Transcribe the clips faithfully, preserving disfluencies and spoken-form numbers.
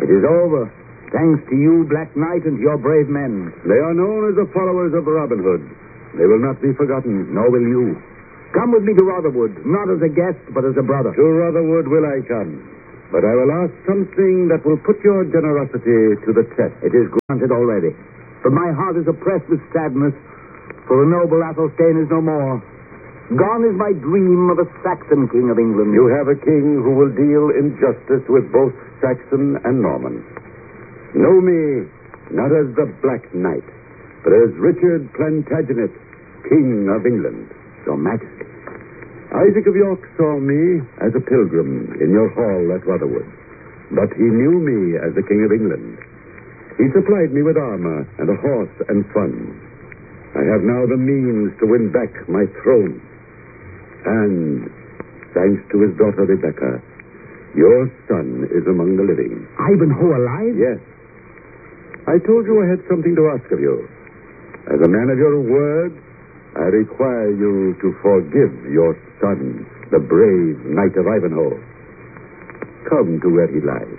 It is over. Thanks to you, Black Knight, and your brave men. They are known as the followers of Robin Hood. They will not be forgotten. Nor will you. Come with me to Rotherwood, not as a guest, but as a brother. To Rotherwood will I come. But I will ask something that will put your generosity to the test. It is granted already. But my heart is oppressed with sadness, for the noble Athelstane is no more. Gone is my dream of a Saxon king of England. You have a king who will deal in justice with both Saxon and Norman. Know me not as the Black Knight, but as Richard Plantagenet, King of England. Your Majesty. Isaac of York saw me as a pilgrim in your hall at Rotherwood, but he knew me as the King of England. He supplied me with armor and a horse and funds. I have now the means to win back my throne. And, thanks to his daughter Rebecca, your son is among the living. Ivanhoe alive? Yes. I told you I had something to ask of you. As a man of your word, I require you to forgive your son, the brave Knight of Ivanhoe. Come to where he lies.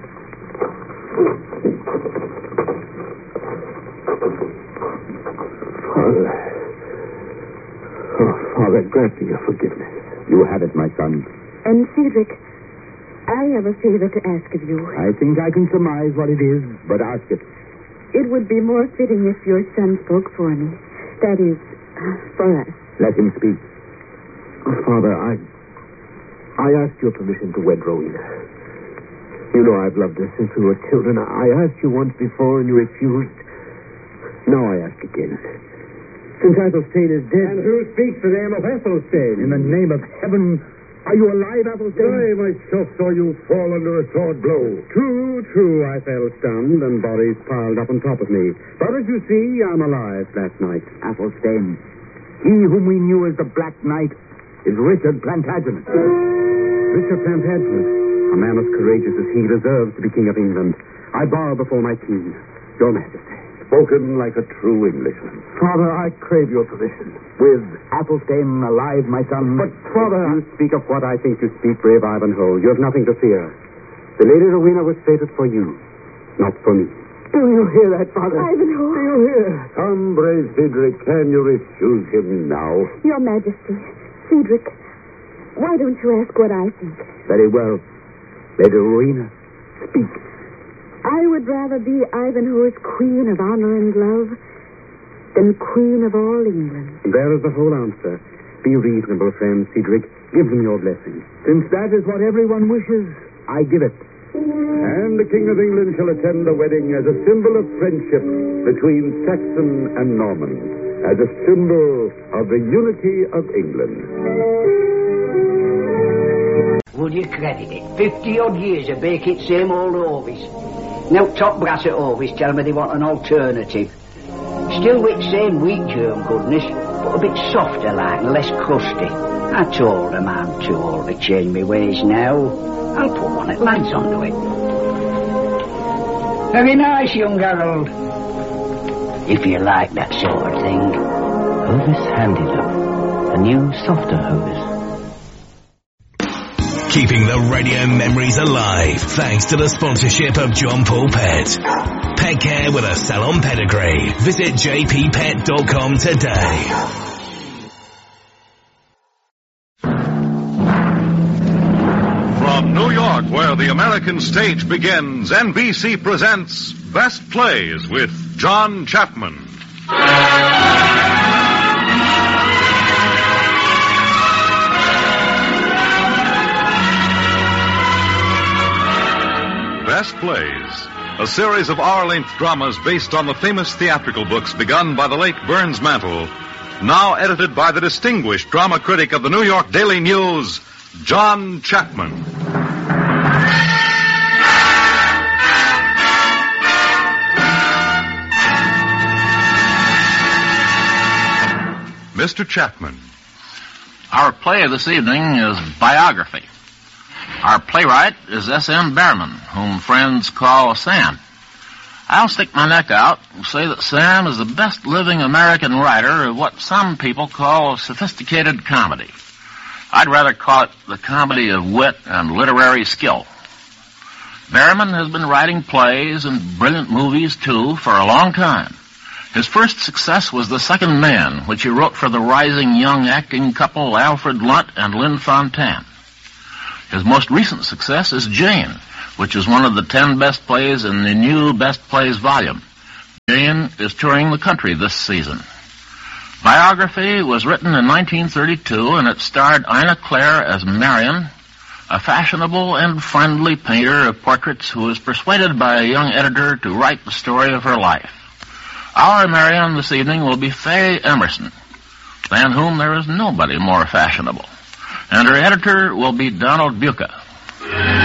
Father. Oh, Father, grant me your forgiveness. You have it, my son. And, Cedric, I have a favor to ask of you. I think I can surmise what it is, but ask it. It would be more fitting if your son spoke for me. That is, for us. Let him speak. Oh, Father, I... I asked your permission to wed Rowena. You know I've loved her since we were children. I asked you once before and you refused. Now I ask again. Since Athelstane is dead... And who speaks the name of Athelstane? In the name of heaven, are you alive, Athelstane? I myself saw you fall under a sword blow. True, true, I fell stunned and bodies piled up on top of me. But as you see, I'm alive that night. Athelstane, he whom we knew as the Black Knight, is Richard Plantagenet. Richard Plantagenet, a man as courageous as he deserves to be King of England. I bow before my king, your Majesty. Spoken like a true Englishman. Father, I crave your permission. With Athelstane alive, my son... But, Father... You speak of what I think you speak, brave Ivanhoe. You have nothing to fear. The Lady Rowena was fated for you, not for me. Do you hear that, Father? Ivanhoe. Do you hear? Come, brave Cedric, can you refuse him now? Your Majesty, Cedric, why don't you ask what I think? Very well. Lady Rowena, speak. I would rather be Ivanhoe's queen of honor and love than queen of all England. There is the whole answer. Be reasonable, friend Cedric. Give them your blessing. Since that is what everyone wishes, I give it. And the King of England shall attend the wedding as a symbol of friendship between Saxon and Norman, as a symbol of the unity of England. Would you credit it? Fifty-odd years of baking same old Ovis. Now top brass at Ovis tell me they want an alternative. Still with same wheat germ goodness, but a bit softer like and less crusty. I told them I'm too old to change my ways now. I'll put one at lads onto it. Very nice, young Harold. If you like that sort of thing. Hovis Handy Love. A new, softer Hovis. Keeping the radio memories alive thanks to the sponsorship of John Paul Pet. Pet care with a salon pedigree. Visit j p pet dot com today. From New York, where the American stage begins, N B C presents Best Plays with John Chapman. Best Plays, a series of hour-length dramas based on the famous theatrical books begun by the late Burns Mantle, now edited by the distinguished drama critic of the New York Daily News, John Chapman. Mister Chapman. Our play this evening is Biography. Our playwright is S M Behrman, whom friends call Sam. I'll stick my neck out and say that Sam is the best living American writer of what some people call sophisticated comedy. I'd rather call it the comedy of wit and literary skill. Berryman has been writing plays and brilliant movies, too, for a long time. His first success was The Second Man, which he wrote for the rising young acting couple Alfred Lunt and Lynn Fontanne. His most recent success is Jane, which is one of the ten best plays in the new Best Plays volume. Jane is touring the country this season. Biography was written in nineteen thirty-two, and it starred Ina Clare as Marion, a fashionable and friendly painter of portraits who was persuaded by a young editor to write the story of her life. Our Marion this evening will be Faye Emerson, than whom there is nobody more fashionable, and her editor will be Donald Buca.